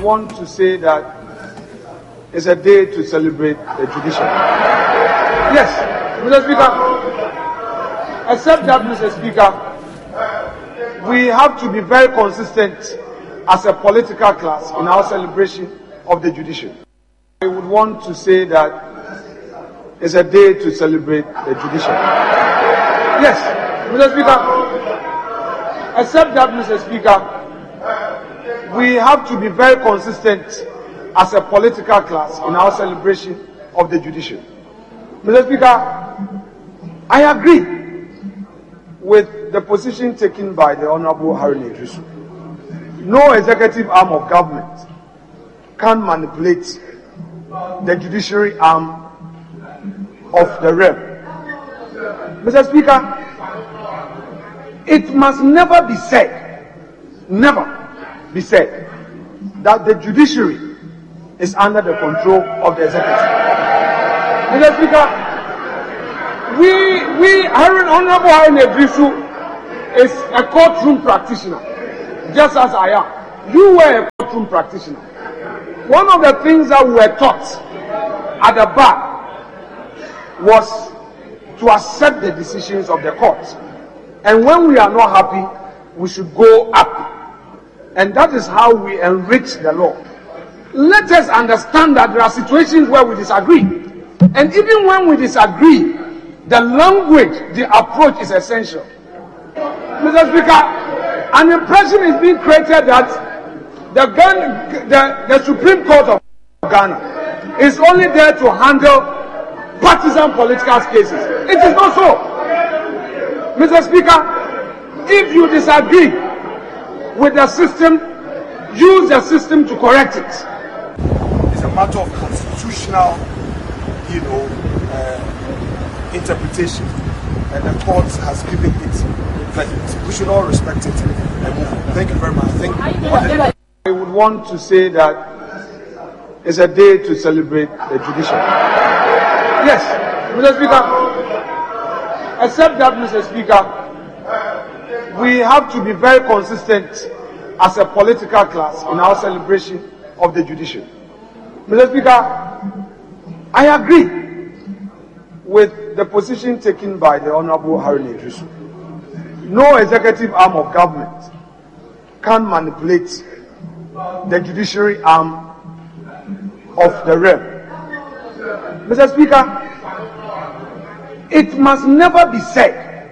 want to say that it's a day to celebrate the judiciary. Yes, Mr. Speaker. Except that, Mr. Speaker, we have to be very consistent as a political class in our celebration of the judiciary. I would want to say that it's a day to celebrate the judiciary. Yes, Mr. Speaker. Except that, Mr. Speaker, we have to be very consistent as a political class in our celebration of the judiciary. Mr. Speaker, I agree with the position taken by the Honorable Haruna Iddrisu. No executive arm of government can manipulate the judiciary arm of the realm. Mr. Speaker, it must never be said that the judiciary is under the control of the executive. Mr. Speaker, Honorable Haruna Iddrisu is a courtroom practitioner, just as I am. You were a courtroom practitioner. One of the things that we were taught at the bar was to accept the decisions of the court. And when we are not happy, we should go up. And that is how we enrich the law. Let us understand that there are situations where we disagree. And even when we disagree, the language, the approach is essential. Mr. Speaker, an impression is being created that the Supreme Court of Ghana is only there to handle partisan political cases. It is not so. Mr. Speaker, if you disagree with the system, use the system to correct it. It's a matter of constitutional, interpretation, and the court has given it verdict. We should all respect it and move on. Thank you very much. I would want to say that it's a day to celebrate the judiciary. Yes, Mr. Speaker. Except that, Mr. Speaker, we have to be very consistent as a political class in our celebration of the judiciary. Mr. Speaker, I agree with the position taken by the Honorable Haruna Iddrisu. No executive arm of government can manipulate the judiciary arm of the realm. Mr. Speaker, it must never be said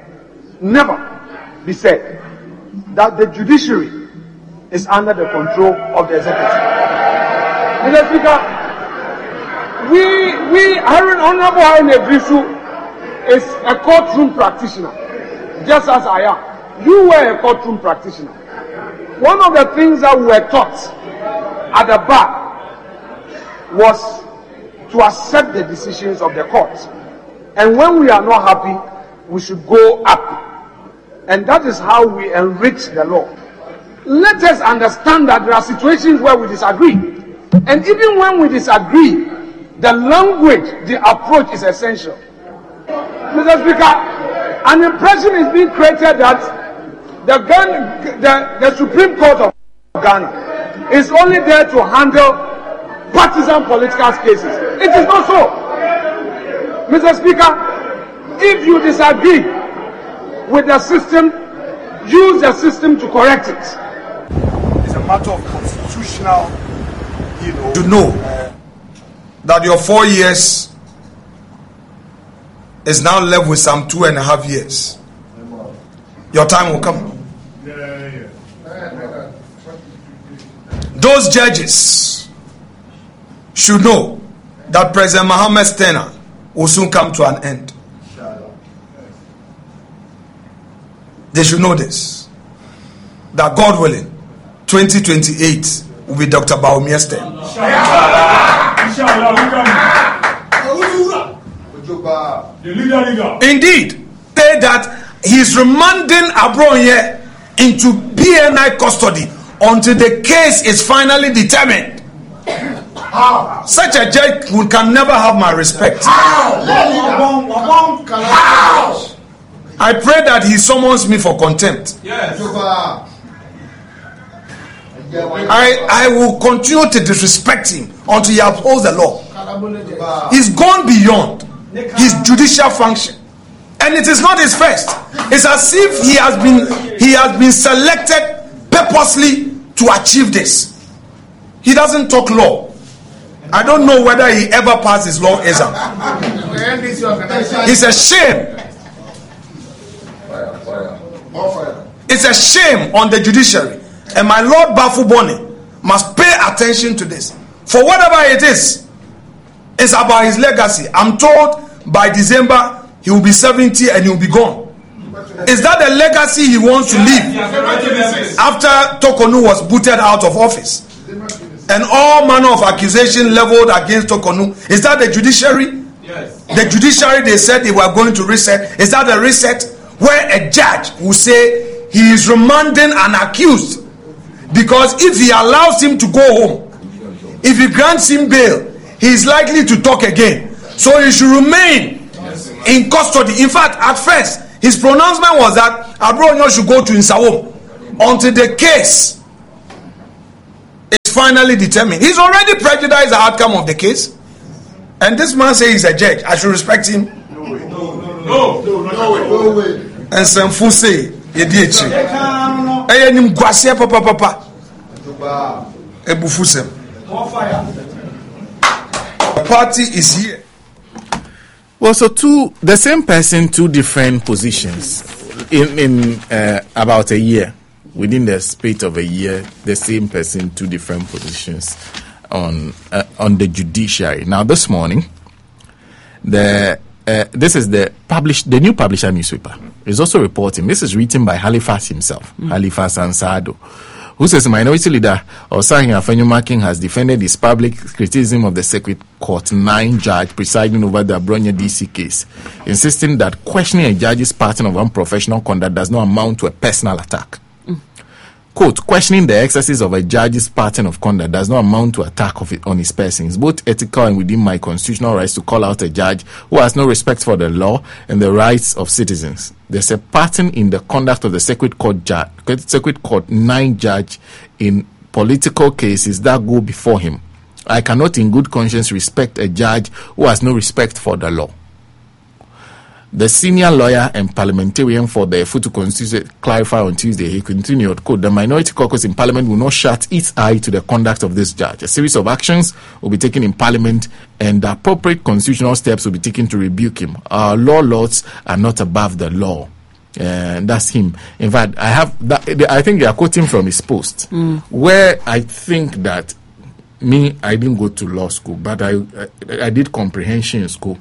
that the judiciary is under the control of the executive. Mr. Speaker, Honorable Haruna Iddrisu is a courtroom practitioner, just as I am. You were a courtroom practitioner. One of the things that we were taught at the bar was to accept the decisions of the court. And when we are not happy, we should go up. And that is how we enrich the law. Let us understand that there are situations where we disagree. And even when we disagree, the language, the approach is essential. Mr. Speaker, an impression is being created that the Supreme Court of Ghana is only there to handle partisan political cases. It is not so. Mr. Speaker, if you disagree with the system, use the system to correct it. It's a matter of constitutional, to know that your 4 years is now left with some 2.5 years. Your time will come. Those judges should know that President Mohamed Stena will soon come to an end. They should know this. That God willing, 2028 will be Dr. Bawumia's term. Indeed, say that he's remanding Abronye into BNI custody until the case is finally determined. How? Such a judge can never have my respect. How? I pray that he summons me for contempt. Yes. I will continue to disrespect him until he upholds the law. He's gone beyond his judicial function, and it is not his first. It's as if he has been selected purposely to achieve this. He doesn't talk law. I don't know whether he ever passed his law exam. It's a shame. It's a shame on the judiciary. And my Lord Bafuboni must pay attention to this. For whatever it is, it's about his legacy. I'm told by December he will be 70 and he will be gone. Is that the legacy he wants to leave after Tokonu was booted out of office? And all manner of accusation leveled against Tokonu. Is that the judiciary? Yes. The judiciary, they said they were going to reset. Is that the reset? Where a judge will say he is remanding an accused, because if he allows him to go home, if he grants him bail, he is likely to talk again. So he should remain in custody. In fact, at first, his pronouncement was that Abronyo should go to Nsawam until the case is finally determined. He's already prejudiced the outcome of the case. And this man says he's a judge. I should respect him. No way. And some fool say, Yedichi. Eyenim gwase papa. Ebufusem. The party is here. Well, so the same person, two different positions in about a year. Within the space of a year, the same person, two different positions on the judiciary. Now, this morning, this is the new Publisher newspaper is also reporting. This is written by Halifax himself, Halifax Ansado, who says Minority Leader Osahin Afenyomakin has defended his public criticism of the Circuit Court 9 judge presiding over the Abronya DC case, insisting that questioning a judge's pattern of unprofessional conduct does not amount to a personal attack. Quote, questioning the excesses of a judge's pattern of conduct does not amount to attack on his person. It's both ethical and within my constitutional rights to call out a judge who has no respect for the law and the rights of citizens. There's a pattern in the conduct of the Circuit Court 9 judge in political cases that go before him. I cannot in good conscience respect a judge who has no respect for the law. The senior lawyer and parliamentarian for the Futu constituency clarified on Tuesday. He continued, quote, the minority caucus in parliament will not shut its eye to the conduct of this judge. A series of actions will be taken in parliament and the appropriate constitutional steps will be taken to rebuke him. Our law lords are not above the law. And that's him. In fact, I think they are quoting from his post, where I think that I didn't go to law school, but I did comprehension in school.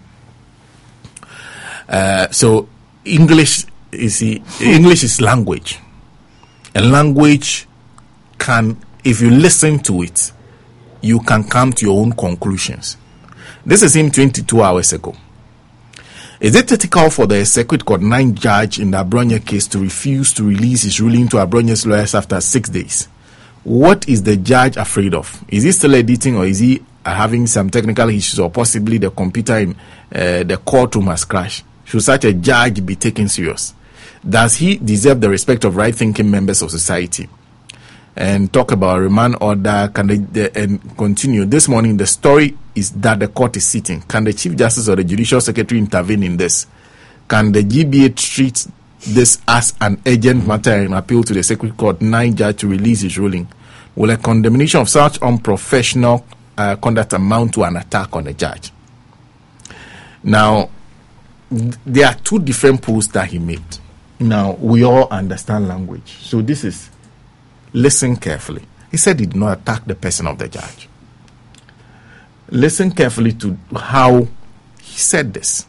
So English is language, and language can, if you listen to it, you can come to your own conclusions. This is him 22 hours ago. Is it ethical for the Circuit Court 9 judge in the Abronya case to refuse to release his ruling to Abronya's lawyers after 6 days? What is the judge afraid of? Is he still editing, or is he having some technical issues, or possibly the computer in the courtroom has crashed? Should such a judge be taken serious? Does he deserve the respect of right-thinking members of society? And talk about remand order. And continue. This morning, the story is that the court is sitting. Can the Chief Justice or the Judicial Secretary intervene in this? Can the GBA treat this as an urgent matter and appeal to the Circuit Court 9 judge to release his ruling? Will a condemnation of such unprofessional conduct amount to an attack on the judge? Now, there are two different posts that he made. Now, we all understand language. So this is, listen carefully. He said he did not attack the person of the judge. Listen carefully to how he said this.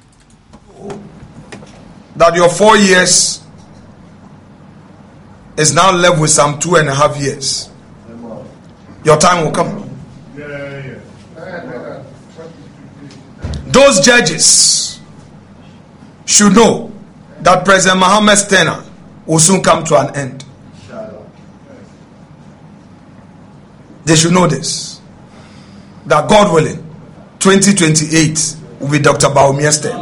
That your 4 years is now left with some 2.5 years. Your time will come. Those judges should know that President Mohammed's tenure will soon come to an end. They should know this. That God willing, 2028 will be Dr. Bawumia's turn.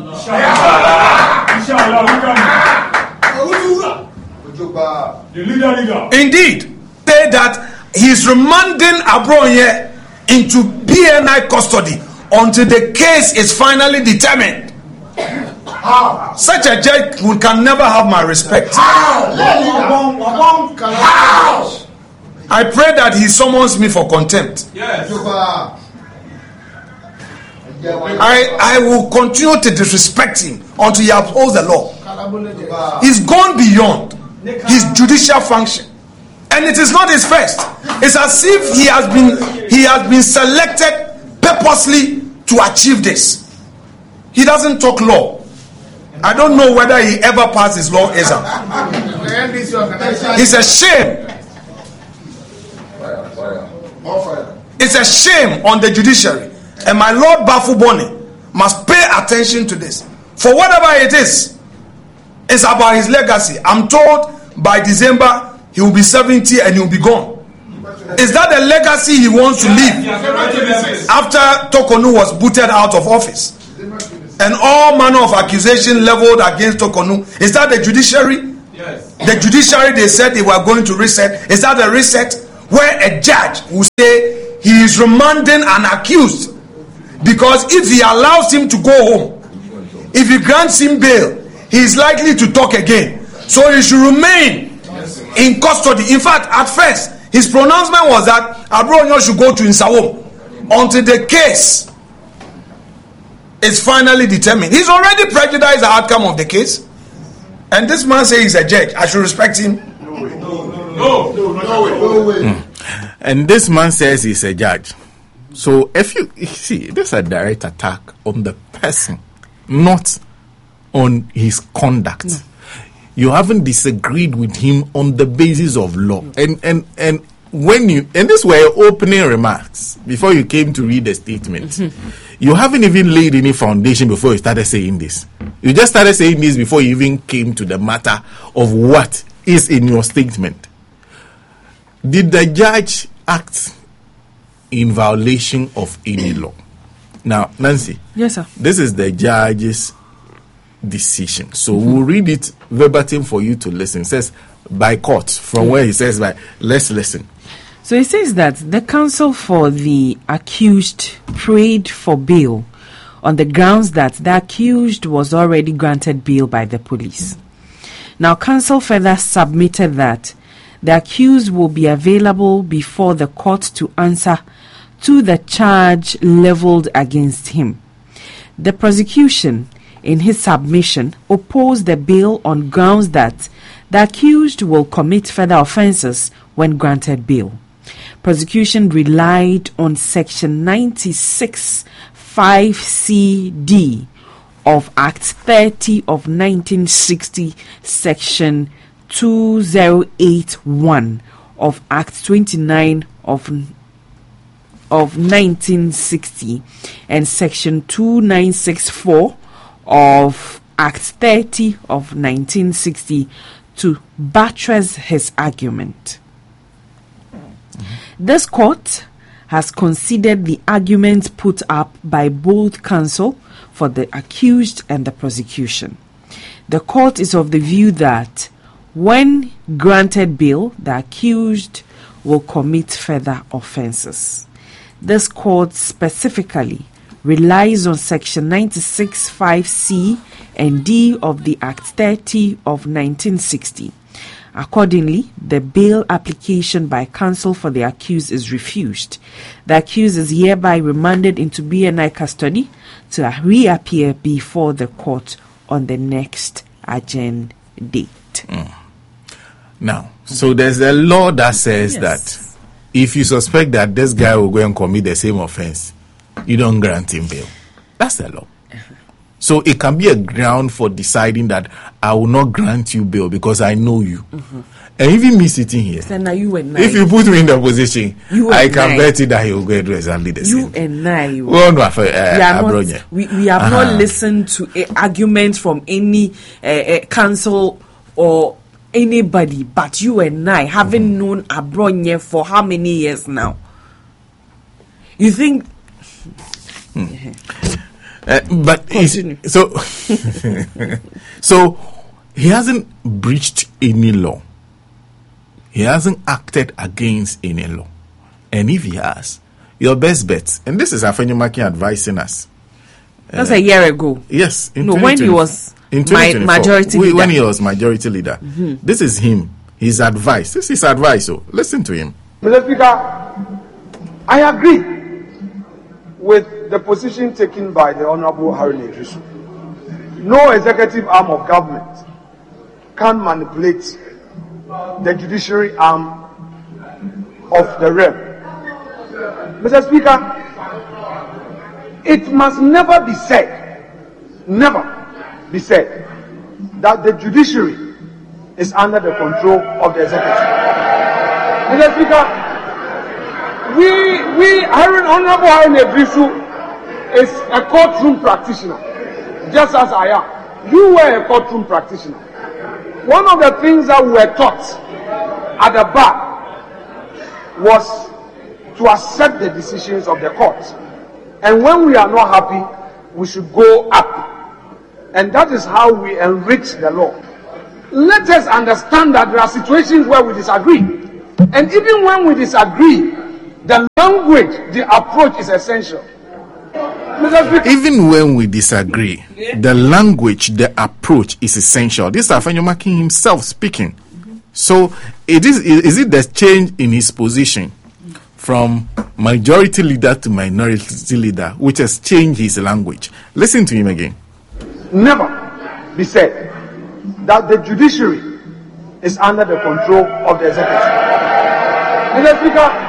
Indeed, say that he's remanding Abronye into BNI custody until the case is finally determined. How? Such a judge can never have my respect. How? I pray that he summons me for contempt. Yes. I will continue to disrespect him until he upholds the law. He's gone beyond his judicial function, and it is not his first. It's as if he has been selected purposely to achieve this. He doesn't talk law. I don't know whether he ever passed his law exam. It's a shame. It's a shame on the judiciary. And my Lord Bafuboni must pay attention to this. For whatever it is, it's about his legacy. I'm told by December he will be 70 and he will be gone. Is that the legacy he wants to leave after Tokonu was booted out of office? And all manner of accusation leveled against Tokonu. Is that the judiciary? Yes. The judiciary, they said they were going to reset. Is that the reset? Where a judge will say he is remanding an accused, because if he allows him to go home, if he grants him bail, he is likely to talk again. So he should remain in custody. In fact, at first, his pronouncement was that Abronyo should go to Nsawam until the case is finally determined. He's already prejudiced the outcome of the case. And this man says he's a judge. I should respect him. No way. And this man says he's a judge. So if you see, this is a direct attack on the person, not on his conduct. No. You haven't disagreed with him on the basis of law. And when you, and these were your opening remarks before you came to read the statement. You haven't even laid any foundation before you started saying this. You just started saying this before you even came to the matter of what is in your statement. Did the judge act in violation of any law? Now, Nancy. Yes, sir. This is the judge's decision. So we'll read it verbatim for you to listen. It says by court, from where he says by. Let's listen. So it says that the counsel for the accused prayed for bail on the grounds that the accused was already granted bail by the police. Now, counsel further submitted that the accused will be available before the court to answer to the charge leveled against him. The prosecution, in his submission, opposed the bail on grounds that the accused will commit further offences when granted bail. Prosecution relied on Section 96 5CD of Act 30 of 1960, Section 2081 of Act 29 of 1960, and Section 2964 of Act 30 of 1960 to buttress his argument. This court has considered the arguments put up by both counsel for the accused and the prosecution. The court is of the view that when granted bail, the accused will commit further offences. This court specifically relies on Section 96 5C and D of the Act 30 of 1960. Accordingly, the bail application by counsel for the accused is refused. The accused is hereby remanded into BNI custody to reappear before the court on the next agenda date. Now, so there's a law that says that if you suspect that this guy will go and commit the same offense, you don't grant him bail. That's the law. So it can be a ground for deciding that I will not grant you bail because I know you. And even me sitting here, if you put me in the position, I can bet you that he will go and do exactly the same. You and I, we have not listened to arguments from any counsel or anybody, but you and I, having known Abronye for how many years now? You think? But so so he hasn't breached any law. He hasn't acted against any law. And if he has, your best bet, and this is Afenyomakin advising us. That's a year ago. Yes. When he was majority leader. When he was majority leader. This is him. His advice. This is advice. So listen to him. Mr. Speaker, I agree with the position taken by the Honorable Harry Nedrisu. No executive arm of government can manipulate the judiciary arm of the realm. Mr. Speaker, it must never be said that the judiciary is under the control of the executive. Mr. Speaker, Honorable Harry Nedrisu is a courtroom practitioner, just as I am. You were a courtroom practitioner. One of the things that we were taught at the bar was to accept the decisions of the court. And when we are not happy, we should go up. And that is how we enrich the law. Let us understand that there are situations where we disagree. And even when we disagree, the language, the approach is essential. Even when we disagree, the language, the approach is essential. This is Afenyomakin himself speaking. So, is it the change in his position from majority leader to minority leader which has changed his language? Listen to him again. Never be said that the judiciary is under the control of the executive. Mr. Speaker,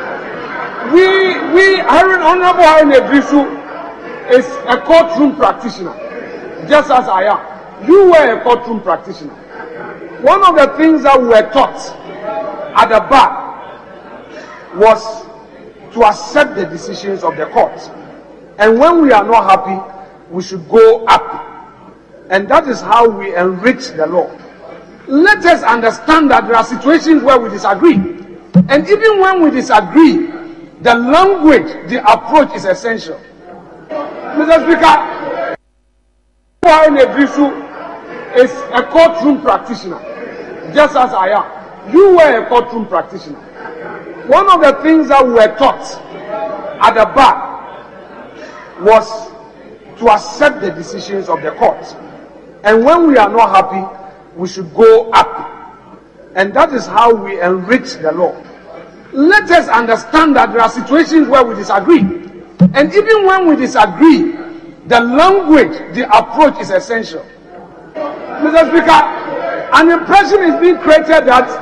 Honorable Harry Nedrisu is a courtroom practitioner, just as I am. You were a courtroom practitioner. One of the things that we were taught at the bar was to accept the decisions of the court. And when we are not happy, we should go up. And that is how we enrich the law. Let us understand that there are situations where we disagree. And even when we disagree, the language, the approach is essential. Mr. Speaker, Harry Nedrisu is a courtroom practitioner, just as I am. You were a courtroom practitioner. One of the things that we were taught at the bar was to accept the decisions of the court. And when we are not happy, we should go up. And that is how we enrich the law. Let us understand that there are situations where we disagree. And even when we disagree, the language, the approach is essential. Mr. Speaker, an impression is being created that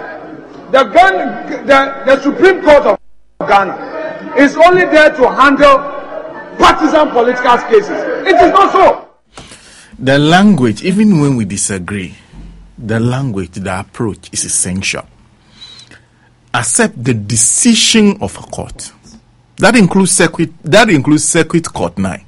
the Supreme Court of Ghana is only there to handle partisan political cases. It is not so. The language, even when we disagree, the language, the approach is essential. Accept the decision of a court. That includes Circuit Court 9.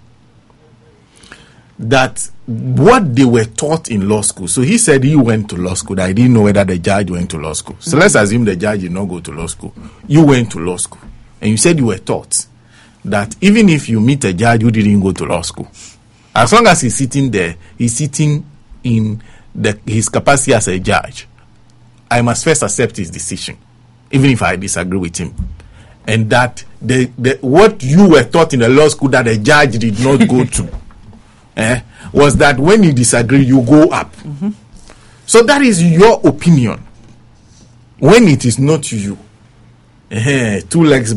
That what they were taught in law school. So he said he went to law school. I didn't know whether the judge went to law school. So let's assume the judge did not go to law school. You went to law school. And you said you were taught that even if you meet a judge who didn't go to law school, as long as he's sitting there, he's sitting in his capacity as a judge, I must first accept his decision, even if I disagree with him. And that what you were taught in the law school that the judge did not go to was that when you disagree, you go up. Mm-hmm. So that is your opinion. When it is not you, 2 legs